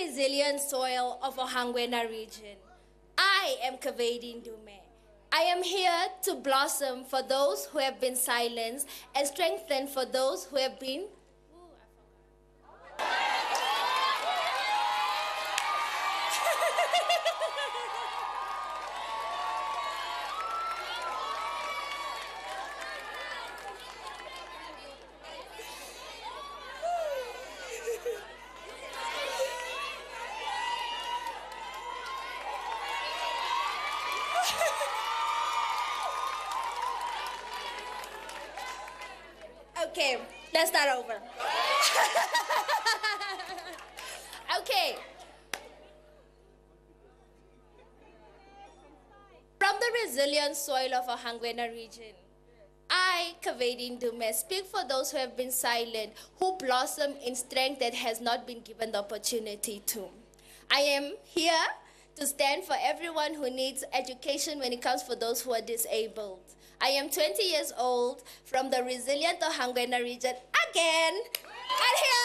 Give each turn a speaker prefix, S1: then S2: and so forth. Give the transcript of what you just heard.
S1: resilient soil of Ohangwena region, I am Kavedi Ndume. I am here to blossom for those who have been silenced and strengthen for those who have been... Okay, let's start over. Okay. From the resilient soil of Ohangwena region, I, Kavedi Ndume, speak for those who have been silent, who blossom in strength that has not been given the opportunity to. I am here to stand for everyone who needs education when it comes for those who are disabled. I am 20 years old from the resilient Ohangwena region again. And here